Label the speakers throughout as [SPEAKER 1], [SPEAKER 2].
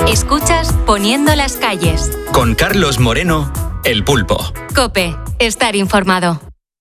[SPEAKER 1] Escuchas Poniendo las calles.
[SPEAKER 2] Con Carlos Moreno, El Pulpo.
[SPEAKER 1] COPE. Estar informado.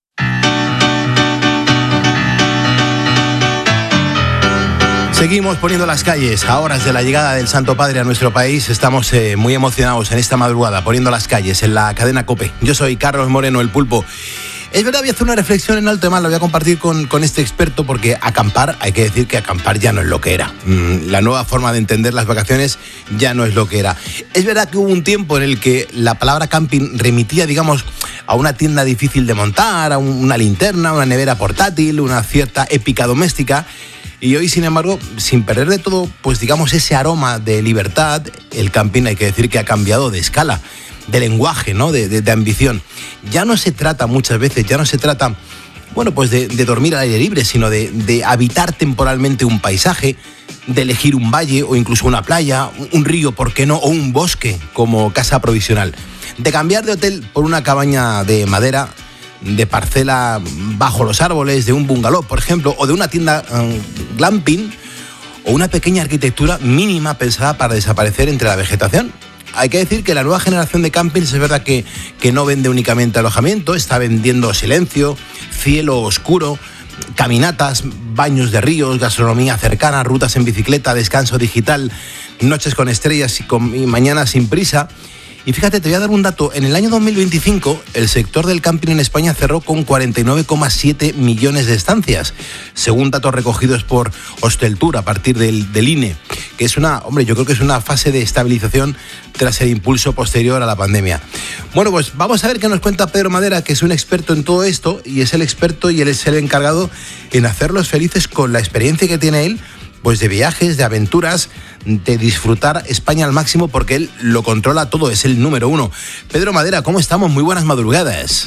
[SPEAKER 3] Seguimos poniendo las calles. A horas de la llegada del Santo Padre a nuestro país, estamos muy emocionados en esta madrugada, poniendo las calles en la cadena COPE. Yo soy Carlos Moreno, El Pulpo. Es verdad, voy a hacer una reflexión en alto mar, la voy a compartir con este experto, porque acampar, hay que decir que acampar ya no es lo que era. La nueva forma de entender las vacaciones ya no es lo que era. Es verdad que hubo un tiempo en el que la palabra camping remitía, digamos, a una tienda difícil de montar, a una linterna, una nevera portátil, una cierta épica doméstica. Y hoy, sin embargo, sin perder de todo, pues digamos, ese aroma de libertad, el camping, hay que decir que ha cambiado de escala, de lenguaje, ¿no? De ambición. Ya no se trata muchas veces, bueno, pues de dormir al aire libre, sino de habitar temporalmente un paisaje, de elegir un valle o incluso una playa, un río, ¿por qué no?, o un bosque como casa provisional. De cambiar de hotel por una cabaña de madera, de parcela bajo los árboles, de un bungalow, por ejemplo, o de una tienda glamping, o una pequeña arquitectura mínima pensada para desaparecer entre la vegetación. Hay que decir que la nueva generación de campings es verdad que no vende únicamente alojamiento, está vendiendo silencio, cielo oscuro, caminatas, baños de ríos, gastronomía cercana, rutas en bicicleta, descanso digital, noches con estrellas y mañanas sin prisa. Y fíjate, te voy a dar un dato. En el año 2025, el sector del camping en España cerró con 49,7 millones de estancias, según datos recogidos por Hosteltour a partir del INE, que es yo creo que es una fase de estabilización tras el impulso posterior a la pandemia. Bueno, pues vamos a ver qué nos cuenta Pedro Madera, que es un experto en todo esto, y es el experto y él es el encargado en hacerlos felices con la experiencia que tiene él, pues de viajes, de aventuras, de disfrutar España al máximo, porque él lo controla todo, es el número uno. Pedro Madera, ¿cómo estamos? Muy buenas madrugadas.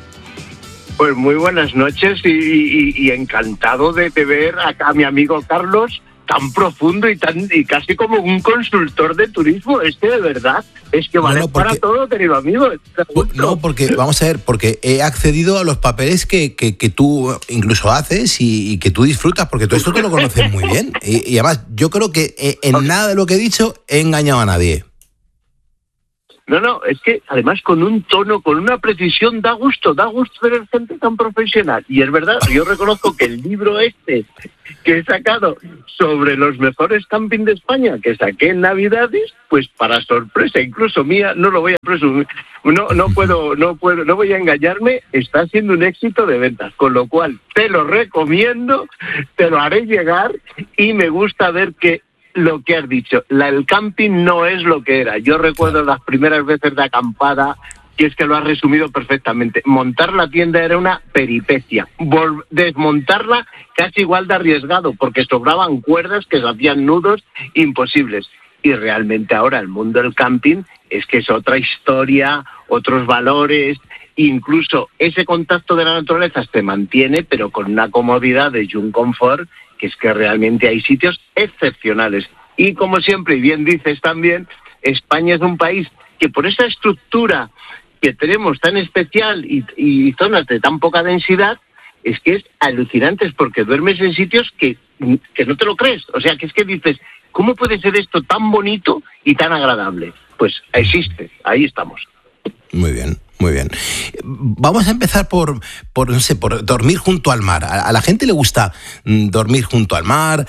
[SPEAKER 4] Pues muy buenas noches y encantado de ver a mi amigo Carlos tan profundo y casi como un consultor de turismo. De verdad, es que vale para todo, querido amigo.
[SPEAKER 3] No, porque, vamos a ver, porque he accedido a los papeles que tú incluso haces y que tú disfrutas, porque todo esto te lo conoces muy bien. Y además, yo creo que en nada de lo que he dicho he engañado a nadie.
[SPEAKER 4] No, es que además con un tono, con una precisión, da gusto ver gente tan profesional. Y es verdad, yo reconozco que el libro que he sacado sobre los mejores camping de España, que saqué en Navidades, pues para sorpresa incluso mía, no lo voy a presumir, no voy a engañarme, está siendo un éxito de ventas, con lo cual te lo recomiendo, te lo haré llegar, y me gusta ver que lo que has dicho, el camping no es lo que era. Yo recuerdo las primeras veces de acampada, que es que lo has resumido perfectamente. Montar la tienda era una peripecia. Desmontarla casi igual de arriesgado, porque sobraban cuerdas que se hacían nudos imposibles. Y realmente ahora el mundo del camping es que es otra historia, otros valores. Incluso ese contacto de la naturaleza se mantiene, pero con una comodidad y un confort, que es que realmente hay sitios excepcionales. Y como siempre, y bien dices también, España es un país que por esa estructura que tenemos tan especial y zonas de tan poca densidad, es que es alucinante, porque duermes en sitios que no te lo crees. O sea, que es que dices, ¿cómo puede ser esto tan bonito y tan agradable? Pues existe, ahí estamos.
[SPEAKER 3] Muy bien. Muy bien. Vamos a empezar por dormir junto al mar. A la gente le gusta dormir junto al mar,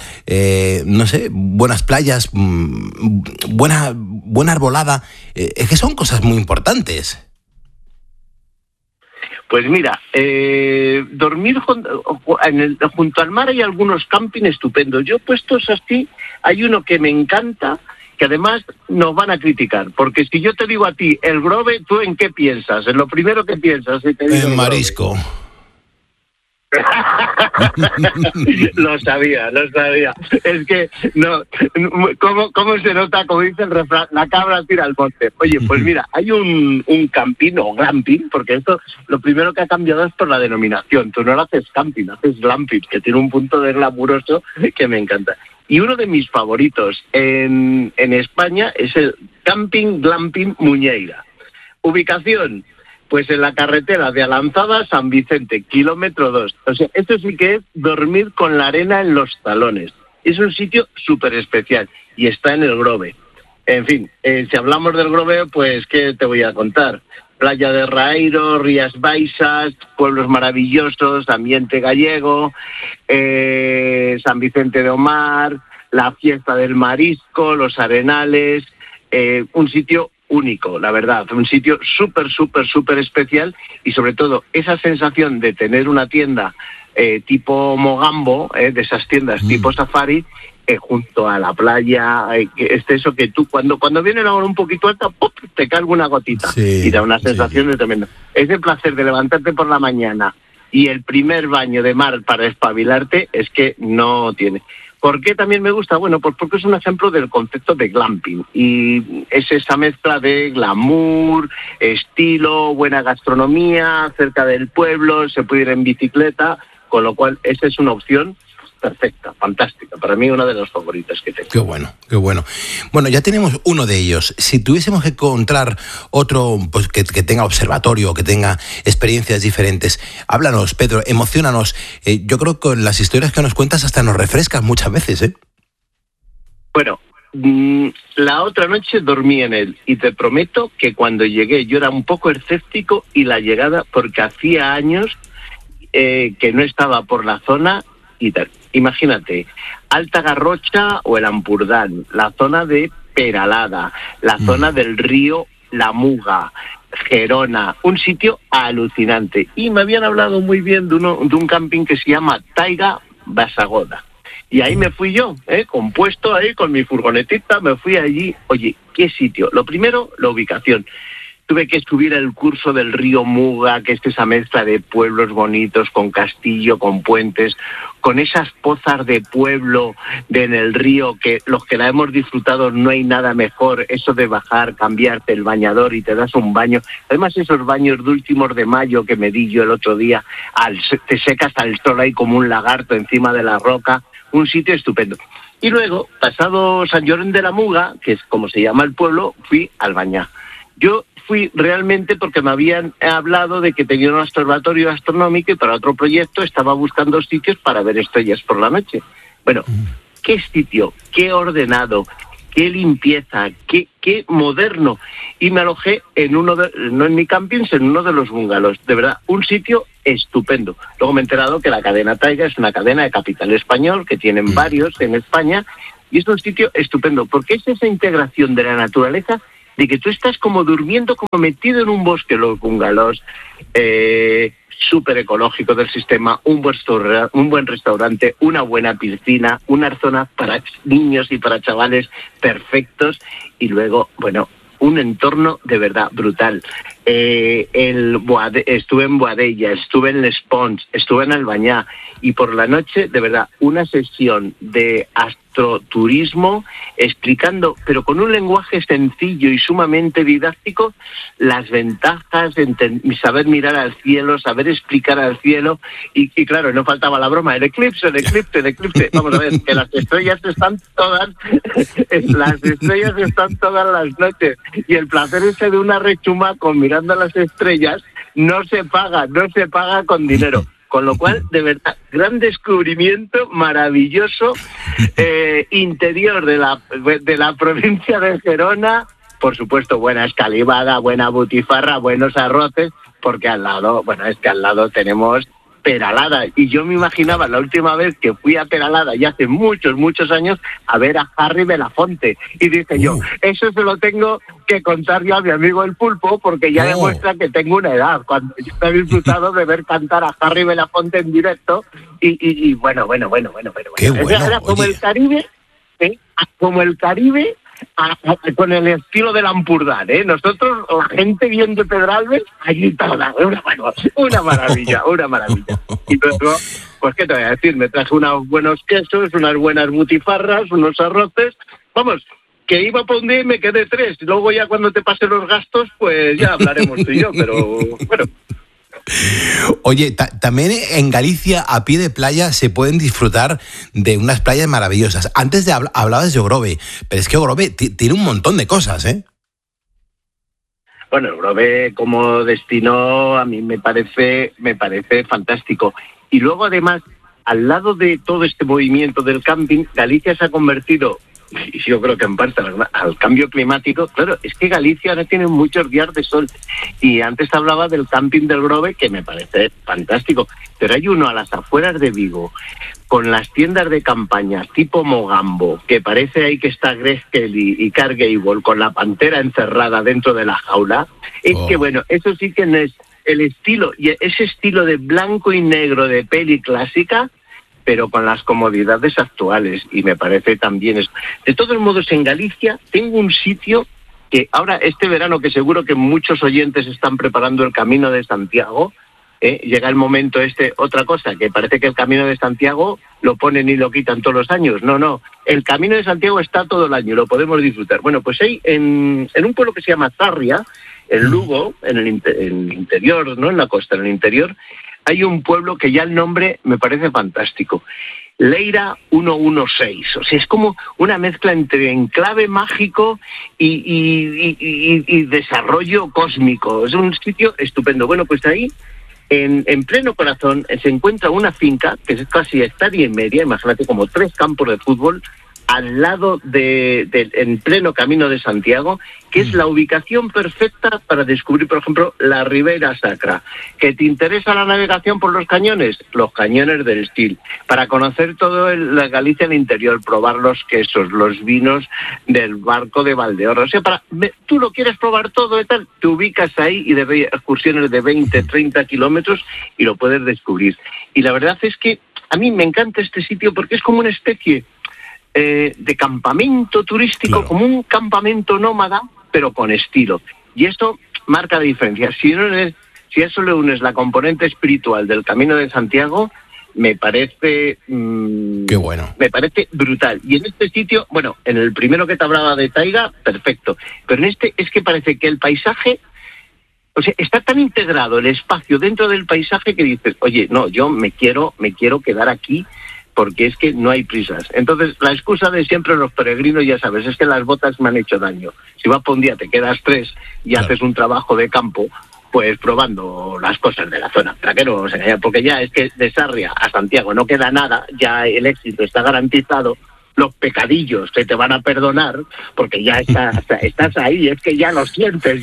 [SPEAKER 3] buenas playas, buena arbolada. Es que son cosas muy importantes.
[SPEAKER 4] Pues mira, dormir junto al mar, hay algunos campings estupendos. Yo puestos así, hay uno que me encanta, que además nos van a criticar, porque si yo te digo a ti el Grove, ¿tú en qué piensas? En lo primero que piensas. Si te digo
[SPEAKER 3] en marisco.
[SPEAKER 4] Lo sabía. Es que no, ¿cómo se nota? Como dice el refrán, la cabra tira al monte. Oye, pues mira, hay un camping o glamping, porque esto lo primero que ha cambiado es por la denominación. Tú no lo haces camping, haces glamping, que tiene un punto de glamuroso que me encanta. Y uno de mis favoritos en España es el Camping Glamping Muñeira. Ubicación, pues en la carretera de Alanzada a San Vicente, kilómetro 2. O sea, esto sí que es dormir con la arena en los talones. Es un sitio súper especial y está en el Grove. En fin, si hablamos del Grove, pues, ¿qué te voy a contar? Playa de Raeiro, Rías Baixas, pueblos maravillosos, ambiente gallego, San Vicente de Omar, la fiesta del marisco, los arenales, un sitio único, la verdad, un sitio súper especial, y sobre todo esa sensación de tener una tienda tipo Mogambo, de esas tiendas tipo safari, junto a la playa, eso que tú cuando viene la hora un poquito alta, ¡pop!, te cae alguna gotita, y da una sensación de tremendo. Ese placer de levantarte por la mañana y el primer baño de mar para espabilarte es que no tiene. ¿Por qué también me gusta? Bueno, pues porque es un ejemplo del concepto de glamping, y es esa mezcla de glamour, estilo, buena gastronomía, cerca del pueblo, se puede ir en bicicleta, con lo cual esa es una opción perfecta, fantástica. Para mí, una de las favoritas que tengo.
[SPEAKER 3] Qué bueno, qué bueno. Bueno, ya tenemos uno de ellos. Si tuviésemos que encontrar otro, pues que tenga observatorio, que tenga experiencias diferentes, háblanos, Pedro, emociónanos. Yo creo que con las historias que nos cuentas hasta nos refrescas muchas veces, ¿eh?
[SPEAKER 4] Bueno, la otra noche dormí en él, y te prometo que cuando llegué yo era un poco escéptico, y la llegada, porque hacía años que no estaba por la zona y tal. Imagínate, Alta Garrocha o el Ampurdán, la zona de Peralada, la zona del río La Muga, Gerona, un sitio alucinante. Y me habían hablado muy bien de un camping que se llama Taiga Basagoda. Y ahí me fui yo, compuesto ahí con mi furgonetita, me fui allí. Oye, ¿qué sitio? Lo primero, la ubicación. Tuve que subir el curso del río Muga, que es esa mezcla de pueblos bonitos, con castillo, con puentes, con esas pozas de pueblo en el río, que los que la hemos disfrutado no hay nada mejor, eso de bajar, cambiarte el bañador y te das un baño. Además, esos baños de últimos de mayo que me di yo el otro día, te secas al sol ahí como un lagarto encima de la roca, un sitio estupendo. Y luego, pasado San Llorén de la Muga, que es como se llama el pueblo, fui al Bañá. Yo fui realmente porque me habían hablado de que tenía un observatorio astronómico, y para otro proyecto estaba buscando sitios para ver estrellas por la noche. Bueno, qué sitio, qué ordenado, qué limpieza, qué moderno. Y me alojé no en mi camping, sino en uno de los bungalows. De verdad, un sitio estupendo. Luego me he enterado que la cadena Taiga es una cadena de capital español, que tienen varios en España, y es un sitio estupendo, porque es esa integración de la naturaleza, de que tú estás como durmiendo, como metido en un bosque, los bungalows, súper ecológico del sistema, un buen restaurante, una buena piscina, una zona para niños y para chavales perfectos, y luego, bueno, un entorno de verdad brutal. Estuve en Boadella, estuve en Les Ponts, estuve en el Bañá, y por la noche, de verdad, una sesión de astroturismo explicando, pero con un lenguaje sencillo y sumamente didáctico, las ventajas de saber mirar al cielo, saber explicar al cielo, y claro, no faltaba la broma, el eclipse. Vamos a ver, que las estrellas están todas las noches, y el placer ese de una rechumaco mirando a las estrellas no se paga con dinero. Con lo cual, de verdad, gran descubrimiento, maravilloso, interior de la provincia de Gerona. Por supuesto, buena escalivada, buena butifarra, buenos arroces, porque al lado tenemos Peralada. Y yo me imaginaba la última vez que fui a Peralada, ya hace muchos años, a ver a Harry Belafonte. Y dije yo, eso se lo tengo que contar yo a mi amigo el Pulpo, porque ya demuestra que tengo una edad. Cuando yo he disfrutado de ver cantar a Harry Belafonte en directo, y bueno.
[SPEAKER 3] Qué bueno,
[SPEAKER 4] era como el Caribe, con el estilo del Ampurdán, Nosotros, la gente bien de Pedralbes, allí toda, una maravilla. Y luego, pues qué te voy a decir, me traje unos buenos quesos, unas buenas butifarras, unos arroces, vamos, que iba por un día y me quedé 3, luego ya cuando te pase los gastos, pues ya hablaremos tú y yo, pero bueno.
[SPEAKER 3] Oye, también en Galicia, a pie de playa, se pueden disfrutar de unas playas maravillosas. Antes hablabas de Ogrove, pero es que Ogrove tiene un montón de cosas, ¿eh?
[SPEAKER 4] Bueno, Ogrove como destino a mí me parece fantástico. Y luego, además, al lado de todo este movimiento del camping, Galicia se ha convertido, y yo creo que en parte al cambio climático, claro, es que Galicia ahora tiene muchos días de sol. Y antes hablaba del camping del Grove, que me parece fantástico, pero hay uno a las afueras de Vigo, con las tiendas de campaña tipo Mogambo, que parece ahí que está Greg Kelly y Clark Gable con la pantera encerrada dentro de la jaula. Es que bueno, eso sí que no es el estilo, y ese estilo de blanco y negro de peli clásica, pero con las comodidades actuales, y me parece también eso. De todos modos, en Galicia tengo un sitio que ahora, este verano, que seguro que muchos oyentes están preparando el Camino de Santiago, llega el momento otra cosa, que parece que el Camino de Santiago lo ponen y lo quitan todos los años. No, el Camino de Santiago está todo el año, lo podemos disfrutar. Bueno, pues hay en un pueblo que se llama Zarria, en Lugo, en el interior, no en la costa, en el interior, hay un pueblo que ya el nombre me parece fantástico. Leira 116. O sea, es como una mezcla entre enclave mágico y desarrollo cósmico. Es un sitio estupendo. Bueno, pues ahí, en pleno corazón, se encuentra una finca que es casi hectárea y media, imagínate, como 3 campos de fútbol, al lado en pleno Camino de Santiago, que es la ubicación perfecta para descubrir, por ejemplo, la Ribeira Sacra. ¿Que te interesa la navegación por los cañones? Los cañones del Estil. Para conocer todo la Galicia en el interior, probar los quesos, los vinos del barco de Valdeorras. O sea, tú lo quieres probar todo y tal, te ubicas ahí y de excursiones de 20, 30 kilómetros y lo puedes descubrir. Y la verdad es que a mí me encanta este sitio porque es como una especie de campamento turístico, claro, como un campamento nómada, pero con estilo. Y esto marca la diferencia. Si a eso le unes la componente espiritual del Camino de Santiago, me parece
[SPEAKER 3] qué bueno.
[SPEAKER 4] Me parece brutal. Y en este sitio, bueno, en el primero que te hablaba de Taiga, perfecto. Pero en este es que parece que el paisaje, o sea, está tan integrado el espacio dentro del paisaje que dices, oye, no, yo me quiero quedar aquí, porque es que no hay prisas. Entonces, la excusa de siempre los peregrinos, ya sabes, es que las botas me han hecho daño. Si vas por un día, te quedas 3 y claro, haces un trabajo de campo, pues probando las cosas de la zona. ¿Para qué no vamos a engañar? Porque ya es que de Sarria a Santiago no queda nada, ya el éxito está garantizado, los pecadillos se te van a perdonar, porque ya estás ahí, es que ya lo sientes,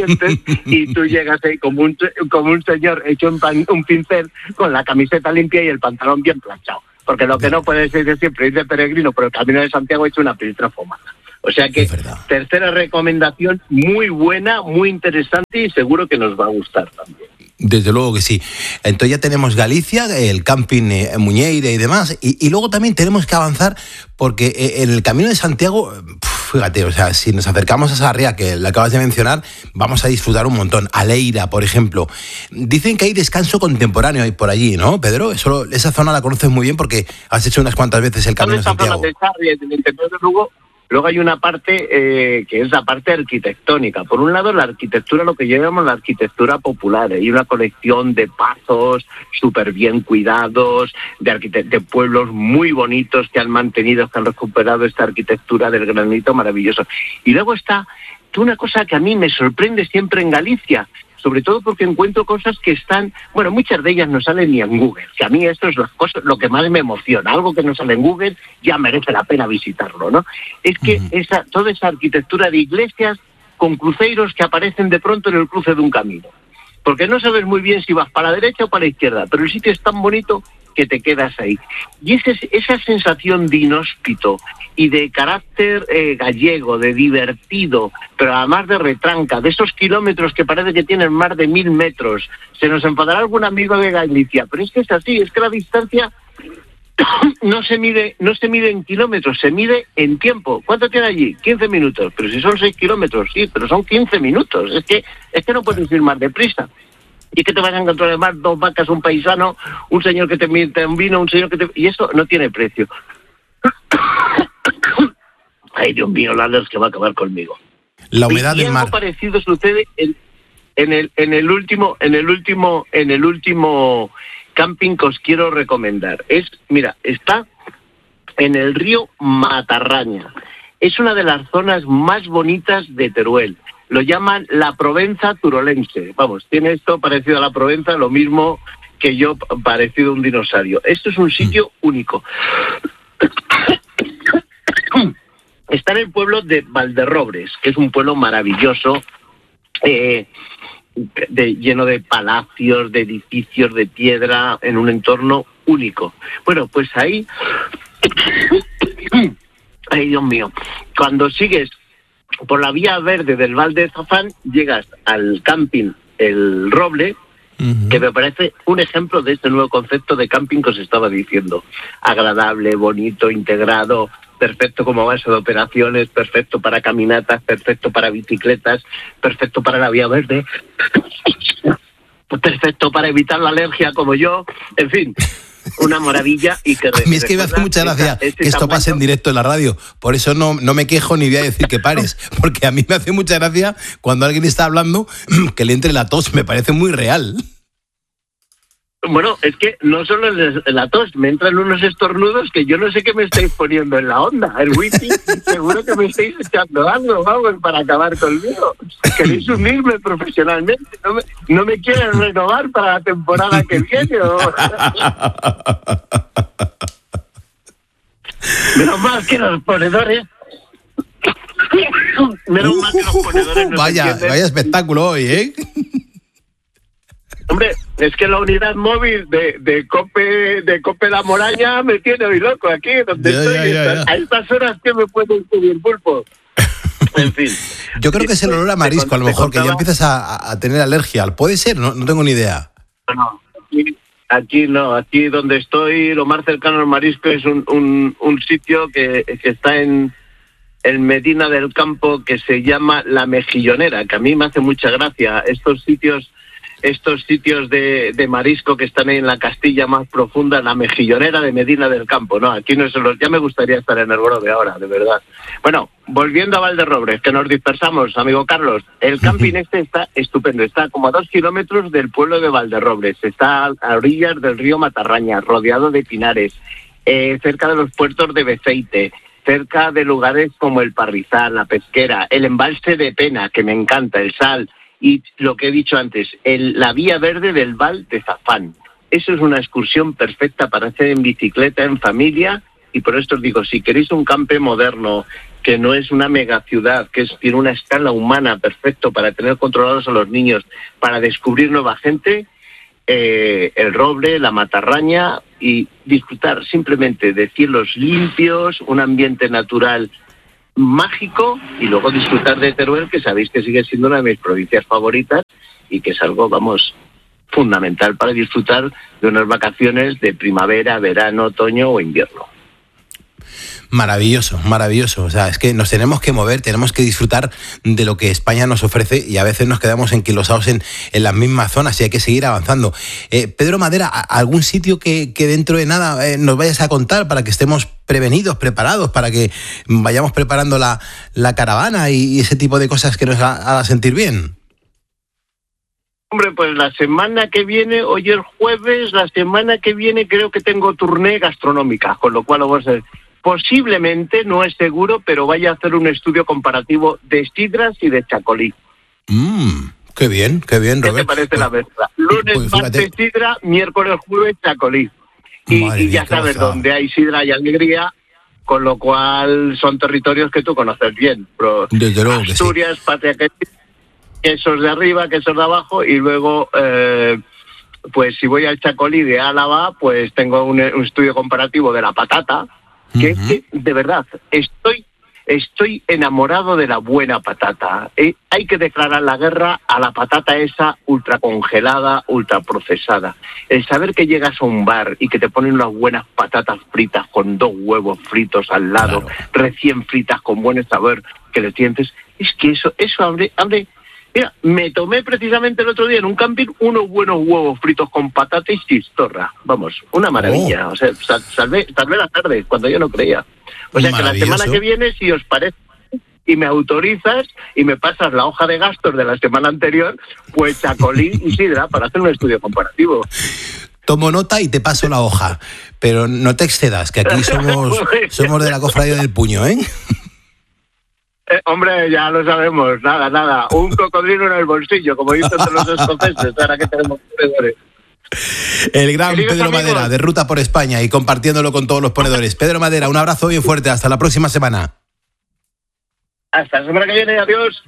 [SPEAKER 4] y tú llegas ahí como un señor hecho un pincel, con la camiseta limpia y el pantalón bien planchado. Porque lo que no puede ser de siempre ir de peregrino por el Camino de Santiago hecho una piltra fumada. O sea que, tercera recomendación, muy buena, muy interesante y seguro que nos va a gustar también.
[SPEAKER 3] Desde luego que sí. Entonces ya tenemos Galicia, el camping Muñeira y demás, y luego también tenemos que avanzar porque en el Camino de Santiago, fíjate, o sea, si nos acercamos a Sarria, que la acabas de mencionar, vamos a disfrutar un montón. A Leira, por ejemplo. Dicen que hay descanso contemporáneo ahí por allí, ¿no, Pedro? Esa zona la conoces muy bien porque has hecho unas cuantas veces el Camino de Santiago.
[SPEAKER 4] De Sarria, del interior de Lugo. Luego hay una parte que es la parte arquitectónica. Por un lado, la arquitectura, lo que llamamos la arquitectura popular. Hay una colección de pazos súper bien cuidados, de pueblos muy bonitos que han mantenido, que han recuperado esta arquitectura del granito maravilloso. Y luego está una cosa que a mí me sorprende siempre en Galicia, sobre todo porque encuentro cosas que están, bueno, muchas de ellas no salen ni en Google, que a mí esto es lo que más me emociona, algo que no sale en Google ya merece la pena visitarlo, ¿no? Es que toda esa arquitectura de iglesias con cruceros que aparecen de pronto en el cruce de un camino, porque no sabes muy bien si vas para la derecha o para la izquierda, pero el sitio es tan bonito que te quedas ahí. Y esa sensación de inhóspito y de carácter gallego, de divertido, pero además de retranca, de esos kilómetros que parece que tienen más de 1000 metros. Se nos enfadará algún amigo de Galicia, pero es que es así, es que la distancia no se mide en kilómetros, se mide en tiempo. ¿Cuánto tiene allí? 15 minutos. Pero si son 6 kilómetros, sí, pero son 15 minutos. Es que no puedes ir más deprisa. Y que te vas a encontrar además 2 vacas, un paisano, un señor que te invita un vino, un señor que te... Y eso no tiene precio. Ay, Dios mío, Lalo, es que va a acabar conmigo.
[SPEAKER 3] La humedad del mar.
[SPEAKER 4] Algo parecido sucede en el último camping que os quiero recomendar. Está en el río Matarraña. Es una de las zonas más bonitas de Teruel. Lo llaman la Provenza turolense. Vamos, tiene esto parecido a la Provenza, lo mismo que yo, parecido a un dinosaurio. Esto es un sitio único. está en el pueblo de Valderrobres, que es un pueblo maravilloso, lleno de palacios, de edificios de piedra, en un entorno único. Bueno, pues ahí, ay Dios mío, cuando sigues por la vía verde del Val de Zafán, llegas al camping El Roble, que me parece un ejemplo de este nuevo concepto de camping que os estaba diciendo. Agradable, bonito, integrado, perfecto como base de operaciones, perfecto para caminatas, perfecto para bicicletas, perfecto para la vía verde, perfecto para evitar la alergia como yo, en fin, una maravilla. Y que
[SPEAKER 3] a mí es que me hace mucha gracia que esto pase en directo en la radio, por eso no me quejo ni voy a decir que pares, porque a mí me hace mucha gracia cuando alguien está hablando que le entre la tos, me parece muy real.
[SPEAKER 4] Bueno, es que no solo la tos, me entran unos estornudos que yo no sé qué me estáis poniendo en la onda. El wifi, seguro que me estáis echando algo, vamos, para acabar conmigo. ¿Queréis unirme profesionalmente? ¿No me quieren renovar para la temporada que viene? ¿O? Menos mal que los ponedores... Menos mal que los ponedores...
[SPEAKER 3] Vaya espectáculo hoy, ¿eh?
[SPEAKER 4] Hombre, es que la unidad móvil de Cope La Moraña me tiene hoy loco aquí, donde estoy. A estas horas, ¿qué me puede pedir, Pulpo? En fin.
[SPEAKER 3] Yo creo que es el olor a marisco, a lo mejor, que ya empiezas a tener alergia. ¿Puede ser? No tengo ni idea.
[SPEAKER 4] No, aquí no. Aquí donde estoy, lo más cercano al marisco es un sitio que está en Medina del Campo, que se llama La Mejillonera, que a mí me hace mucha gracia. Estos sitios de marisco que están ahí en la Castilla más profunda, La Mejillonera de Medina del Campo, no, aquí no es ya me gustaría estar en el Grove ahora, de verdad. Bueno, volviendo a Valderrobres, que nos dispersamos, amigo Carlos, el camping este está estupendo, está como a 2 kilómetros del pueblo de Valderrobres, está a orillas del río Matarraña, rodeado de pinares, cerca de los puertos de Beceite, cerca de lugares como el Parrizal, la Pesquera, el embalse de Pena, que me encanta, el Sal, y lo que he dicho antes, la vía verde del Val de Zafán. Eso es una excursión perfecta para hacer en bicicleta, en familia, y por esto os digo, si queréis un campe moderno, que no es una megaciudad, que tiene una escala humana perfecto para tener controlados a los niños, para descubrir nueva gente, el Roble, la Matarraña, y disfrutar simplemente de cielos limpios, un ambiente natural mágico, y luego disfrutar de Teruel, que sabéis que sigue siendo una de mis provincias favoritas y que es algo, vamos, fundamental para disfrutar de unas vacaciones de primavera, verano, otoño o invierno.
[SPEAKER 3] Maravilloso, maravilloso. O sea, es que nos tenemos que mover, tenemos que disfrutar de lo que España nos ofrece y a veces nos quedamos enquilosados en las mismas zonas y hay que seguir avanzando. Pedro Madera, ¿algún sitio que dentro de nada nos vayas a contar para que estemos prevenidos, preparados, para que vayamos preparando la caravana y ese tipo de cosas que nos haga sentir bien?
[SPEAKER 4] Hombre, pues la semana que viene, hoy es jueves, la semana que viene creo que tengo tournée gastronómica, con lo cual vamos a ver. Posiblemente, no es seguro, pero vaya a hacer un estudio comparativo de sidras y de chacolí.
[SPEAKER 3] Qué bien, Robert.
[SPEAKER 4] ¿Qué te parece la mezcla? Lunes, martes sidra, miércoles, jueves y ya sabes, donde hay sidra y alegría, con lo cual son territorios que tú conoces bien.
[SPEAKER 3] Desde luego que
[SPEAKER 4] Asturias, sí. Patria, quesos de arriba, quesos de abajo, y luego... pues si voy al Chacolí de Álava, pues tengo un estudio comparativo de la patata, que es que, de verdad, estoy enamorado de la buena patata. Hay que declarar la guerra a la patata esa ultracongelada, ultraprocesada. El saber que llegas a un bar y que te ponen unas buenas patatas fritas con 2 huevos fritos al lado, claro, recién fritas con buen sabor, que le sientes, es que eso abre. Mira, me tomé precisamente el otro día en un camping unos buenos huevos fritos con patata y chistorra. Vamos, una maravilla. O sea, salvé la tarde cuando yo no creía. O sea que la semana que viene, si os parece y me autorizas y me pasas la hoja de gastos de la semana anterior, pues chacolí y sidra para hacer un estudio comparativo.
[SPEAKER 3] Tomo nota y te paso la hoja, pero no te excedas, que aquí somos de la cofradía del puño, ¿eh?
[SPEAKER 4] Hombre, ya lo sabemos, nada, un cocodrilo en el bolsillo, como dicen los escoceses, ahora que tenemos ponedores.
[SPEAKER 3] El gran Pedro Madera, de Ruta por España y compartiéndolo con todos los ponedores. Pedro Madera, un abrazo bien fuerte, hasta la próxima semana.
[SPEAKER 4] Hasta la semana que viene, adiós.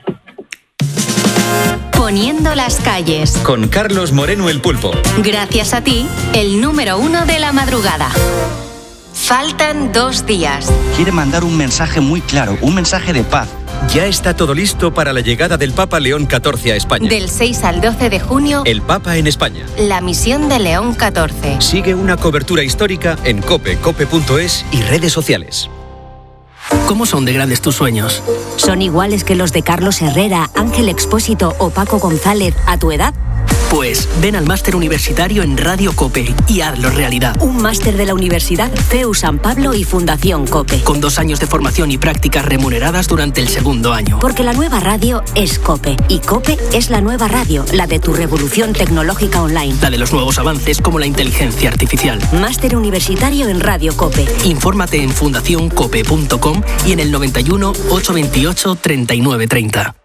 [SPEAKER 1] Poniendo las calles.
[SPEAKER 2] Con Carlos Moreno, el Pulpo.
[SPEAKER 1] Gracias a ti, el número 1 de la madrugada. Faltan 2 días.
[SPEAKER 5] Quiere mandar un mensaje muy claro, un mensaje de paz.
[SPEAKER 2] Ya está todo listo para la llegada del Papa León XIV a España.
[SPEAKER 1] Del 6 al 12 de junio,
[SPEAKER 2] El Papa en España.
[SPEAKER 1] la misión de León XIV.
[SPEAKER 2] Sigue una cobertura histórica en COPE, cope.es y redes sociales.
[SPEAKER 6] ¿Cómo son de grandes tus sueños?
[SPEAKER 7] ¿Son iguales que los de Carlos Herrera, Ángel Expósito o Paco González a tu edad?
[SPEAKER 6] Pues ven al máster universitario en Radio COPE y hazlo realidad.
[SPEAKER 7] Un máster de la Universidad CEU San Pablo y Fundación COPE.
[SPEAKER 6] Con 2 años de formación y prácticas remuneradas durante el 2º año.
[SPEAKER 7] Porque la nueva radio es COPE. Y COPE es la nueva radio, la de tu revolución tecnológica online.
[SPEAKER 6] La de los nuevos avances como la inteligencia artificial.
[SPEAKER 7] Máster universitario en Radio COPE.
[SPEAKER 6] Infórmate en fundacioncope.com y en el 91 828 3930.